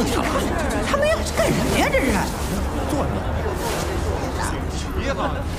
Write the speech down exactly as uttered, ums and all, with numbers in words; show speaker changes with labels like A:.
A: 他们要干什么呀？这是。
B: 坐着。
C: 急了。